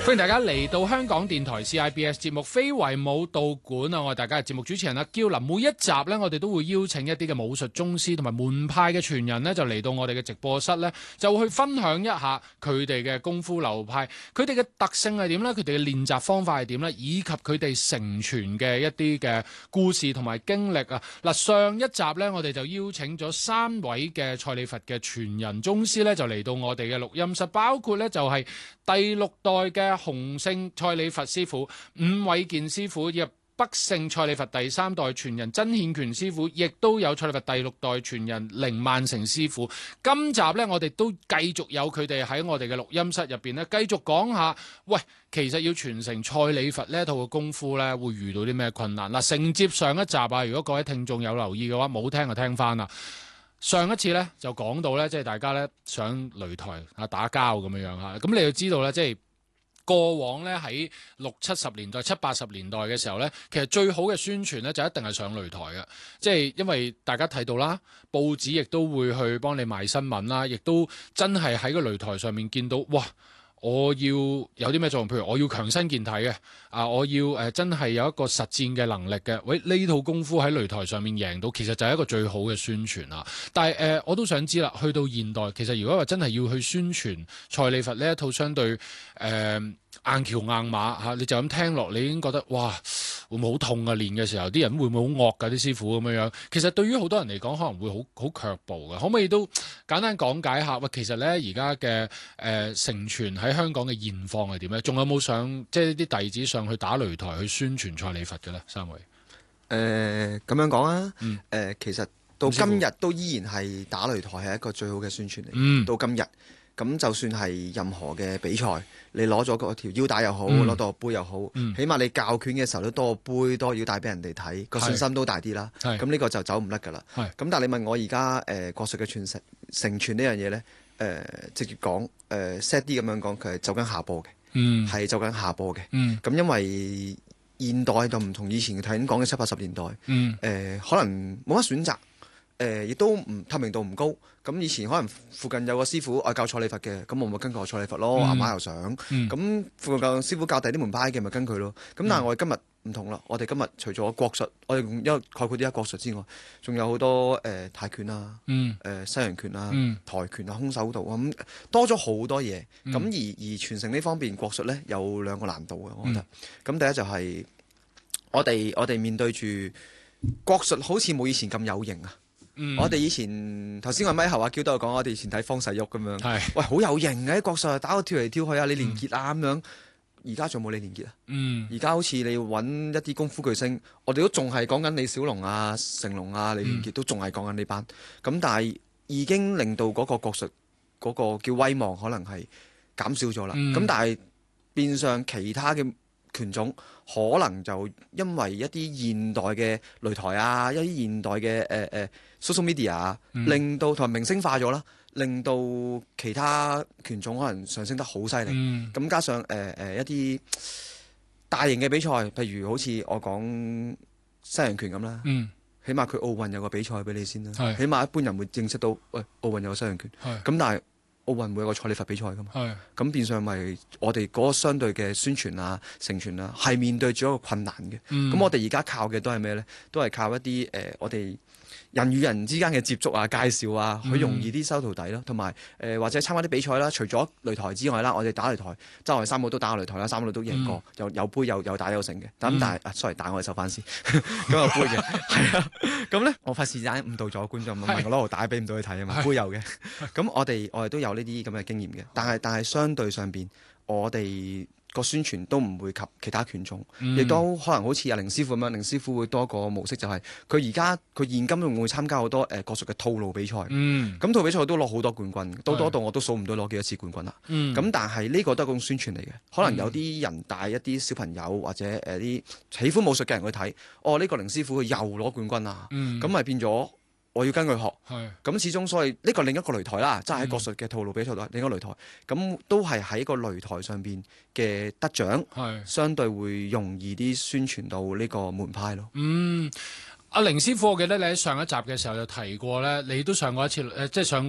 歡迎大家嚟到香港電台 CIBS 節目非遺舞蹈館啊！我係大家嘅節目主持人阿嬌。每一集呢，我哋都會邀請一啲嘅武術宗師同埋門派嘅傳人呢，就嚟到我哋嘅直播室呢，就去分享一下佢哋嘅功夫流派，佢哋嘅特性係點呢？佢哋嘅練習方法係點呢？以及佢哋承傳嘅一啲嘅故事同埋經歷啊！嗱，上一集呢，我哋就邀請咗3位嘅蔡李佛嘅傳人宗師呢，就嚟到我哋嘅錄音室，包括呢就係第6代嘅洪聖蔡李佛師傅、伍偉健師傅，以及北聖蔡李佛第3代傳人曾憲權師傅，亦都有蔡李佛第6代傳人凌萬成師傅。今集呢，我哋都繼續有佢哋喺我哋嘅錄音室入邊呢，繼續講下，喂，其實要傳承蔡李佛呢一套嘅功夫呢，會遇到啲咩困難？嗱，承接上一集啊，如果各位聽眾有留意嘅話，冇聽就聽翻啦。上一次咧就講到咧，即係大家咧上擂台啊打交咁樣樣嚇，咁你要知道咧，即係過往咧喺60、70年代、70、80年代嘅時候咧，其實最好嘅宣傳咧就一定係上擂台嘅，即係因為大家睇到啦，報紙亦都會去幫你賣新聞啦，亦都真係喺個擂台上面見到，哇！我要有啲咩作用？譬如我要強身健體嘅，我要真係有一個實戰嘅能力嘅。喂，呢套功夫喺擂台上面贏到，其實就係一個最好嘅宣傳啊！但係我都想知啦，去到現代，其實如果話真係要去宣傳蔡李佛呢一套相對硬橋硬馬嚇，你就咁聽落，你已經覺得哇，會唔會好痛啊？練嘅時候，啲人會唔會好惡㗎？啲師傅咁樣，其實對於好多人嚟講，可能會好卻步嘅。可唔可以都簡單講解下？喂，其實咧而家嘅承傳喺香港嘅現況係點咧？仲有冇上即係啲弟子上去打擂台去宣傳蔡李佛嘅咧？3位咁樣講啊，其實到今日都依然係打擂台係一個最好嘅宣傳嚟。到今日咁，就算係任何嘅比賽，你攞咗嗰條腰帶又好，攞到個杯又好，起碼你教拳嘅時候都多個杯多腰帶俾人哋睇，個信心都大啲啦。咁呢個就走唔甩㗎啦。咁但係你問我而家國術嘅承傳呢樣嘢呢，直接講set 啲咁樣講，佢係走緊下坡嘅，係走緊下坡嘅。咁因為現代就唔同以前睇講嘅70、80年代，可能冇乜選擇，亦都唔透明度唔高。咁以前可能附近有個師傅教蔡李佛嘅，咁我咪跟個蔡李佛咯。阿媽又想，咁附近個師傅教第啲門派嘅，咪跟佢咯。咁但係我哋今日唔同啦，我哋今日除咗國術，我哋一概括啲國術之外，仲有好多泰拳啊、西洋拳啊、跆拳啊、空手道啊，咁多咗好多嘢。咁而傳承呢方面國術呢，有2個難度嘅，我覺得。咁第一就係我哋面對住國術好似冇以前咁有型啊。我哋以前頭先我咪後阿嬌都有講，我哋以前睇方世玉咁樣，喂，好有型嘅啲國術，打到跳嚟跳去啊，李連杰啊咁樣。而家仲冇李連杰啊？而家好似你揾一啲功夫巨星，我哋都仲係講緊李小龍啊、成龍啊、李連杰都仲係講緊呢班。咁但係已經令到嗰個國術嗰個叫威望可能係減少咗啦。咁但係變相其他嘅拳種可能就因為一啲現代嘅擂台啊，一啲現代嘅social media 啊，令到同埋明星化咗啦，令到其他拳種可能上升得好犀利。咁加上一啲大型嘅比賽，譬如好似我講西洋拳咁啦，起碼佢奧運有個比賽俾你先啦，起碼一般人會認識到，喂，奧運有個西洋拳。咁但係奧運會有個蔡李佛比賽噶嘛？咁變相咪我哋嗰個相對嘅宣傳啊、承傳啊，係面對住一個困難嘅。咁我哋而家靠嘅都係咩呢？都係靠一啲我哋人與人之間嘅接觸啊、介紹啊，好容易啲收徒弟咯。同埋或者參加啲比賽啦，除咗擂台之外啦，我哋打擂台，周圍3個都打過擂台啦，3個都贏過，有杯有打有成嘅。咁但係sorry，打我哋收翻先，咁有杯嘅，係啊。咁咧，我費事間誤導咗觀眾，問我攞條帶俾唔到佢睇啊嘛，杯有嘅。咁我哋都有呢啲咁嘅經驗嘅，但係相對上邊，我哋個宣傳都唔會及其他拳種，亦都可能好似阿凌師傅咁樣，凌師傅會多個模式，就係佢而家佢現今仲會參加好多國術嘅套路比賽，咁套路比賽都攞好多冠軍，多到我都數唔到攞幾多次冠軍啦。咁但係呢個都係一種宣傳嚟嘅，可能有啲人帶一啲小朋友或者啲喜歡武術嘅人去睇，呢個凌師傅佢又攞冠軍啊，咁咪變咗我要跟佢學，咁始終所以呢個另一個擂台啦，即係喺國術嘅套路比賽度另一個擂台，咁都係喺個擂台上邊嘅得獎，相對會容易啲宣傳到呢個門派咯。阿凌師傅，我記得你喺上一集嘅時候就提過咧，你都上過一次即係上